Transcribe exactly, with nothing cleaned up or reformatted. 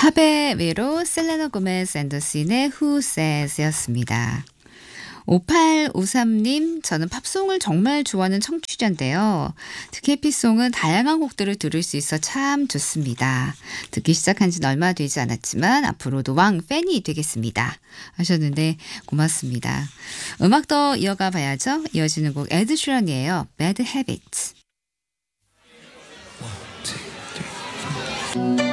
팝의 위로 셀레나 고메즈 앤더슨의 Who Says였습니다. 오팔오삼 님, 저는 팝송을 정말 좋아하는 청취자인데요. 특히 해피송은 다양한 곡들을 들을 수 있어 참 좋습니다. 듣기 시작한 지는 얼마 되지 않았지만 앞으로도 왕 팬이 되겠습니다. 하셨는데 고맙습니다. 음악 더 이어가 봐야죠. 이어지는 곡 에드 슈런이에요. Bad Habits. One, two, three, four.